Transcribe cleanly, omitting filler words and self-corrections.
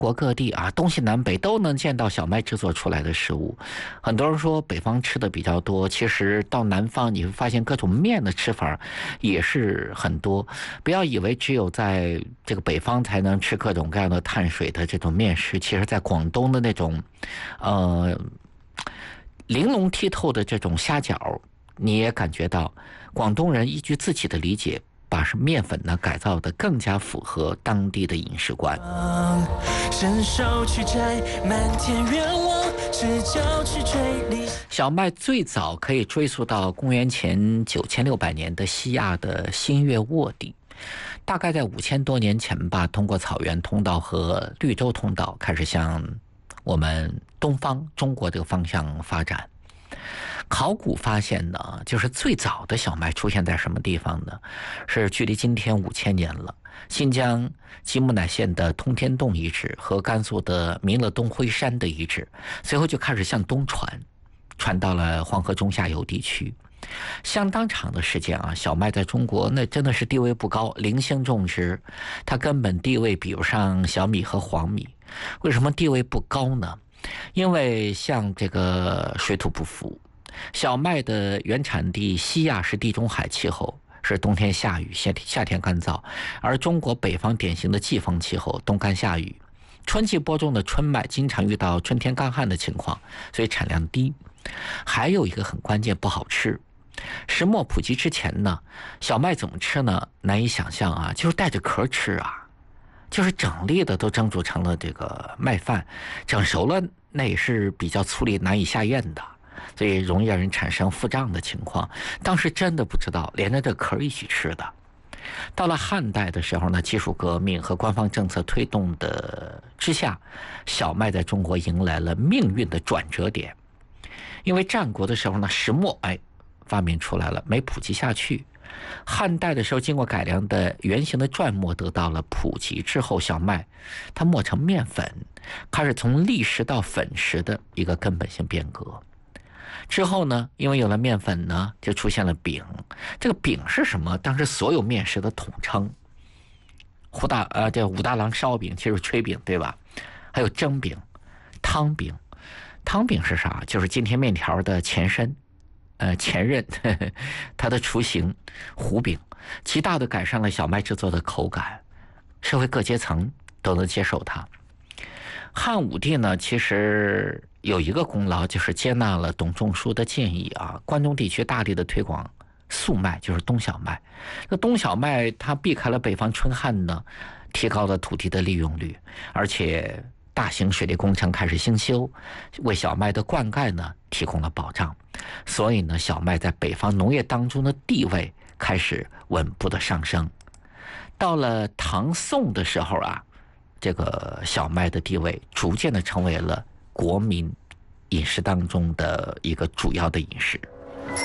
国各地啊，东西南北都能见到小麦制作出来的食物。很多人说北方吃的比较多，其实到南方你会发现各种面的吃法也是很多。不要以为只有在这个北方才能吃各种各样的碳水的这种面食，其实在广东的那种玲珑剔透的这种虾饺，你也感觉到广东人依据自己的理解，把面粉呢改造的更加符合当地的饮食观。伸手去摘满天愿望，赤脚去追离。小麦最早可以追溯到公元前9600年的西亚的新月沃地，大概在5000多年前吧，通过草原通道和绿洲通道开始向我们东方中国这个方向发展。考古发现呢，就是最早的小麦出现在什么地方呢？是距离今天5000年了，新疆吉木乃县的通天洞遗址和甘肃的弥勒东灰山的遗址，随后就开始向东传到了黄河中下游地区。相当长的时间啊，小麦在中国那真的是地位不高，零星种植，它根本地位比不上小米和黄米。为什么地位不高呢？因为像这个水土不服，小麦的原产地西亚是地中海气候，是冬天下雨，夏天干燥，而中国北方典型的季风气候，冬干夏雨。春季播种的春麦经常遇到春天干旱的情况，所以产量低。还有一个很关键，不好吃。石磨普及之前呢，小麦怎么吃呢？难以想象啊，就是带着壳吃啊，就是整粒的都蒸煮成了这个麦饭，整熟了那也是比较粗粝难以下咽的，所以容易让人产生腹胀的情况。当时真的不知道连着这壳一起吃的。到了汉代的时候呢，技术革命和官方政策推动的之下，小麦在中国迎来了命运的转折点。因为战国的时候呢，石磨发明出来了，没普及下去。汉代的时候，经过改良的圆形的转磨得到了普及之后，小麦它磨成面粉，开始从砾石到粉石的一个根本性变革。之后呢，因为有了面粉呢，就出现了饼。这个饼是什么？当时所有面食的统称。这武大郎烧饼其实是炊饼，对吧？还有蒸饼、汤饼。汤饼是啥？就是今天面条的前身。前任它的雏形糊饼，极大地改善了小麦制作的口感，社会各阶层都能接受它。汉武帝呢，其实有一个功劳，就是接纳了董仲舒的建议啊，关中地区大力的推广粟麦，就是冬小麦。这冬小麦它避开了北方春旱呢，提高了土地的利用率，而且大型水利工程开始兴修，为小麦的灌溉呢提供了保障。所以呢，小麦在北方农业当中的地位开始稳步的上升。到了唐宋的时候啊，这个小麦的地位逐渐的成为了国民饮食当中的一个主要的饮食。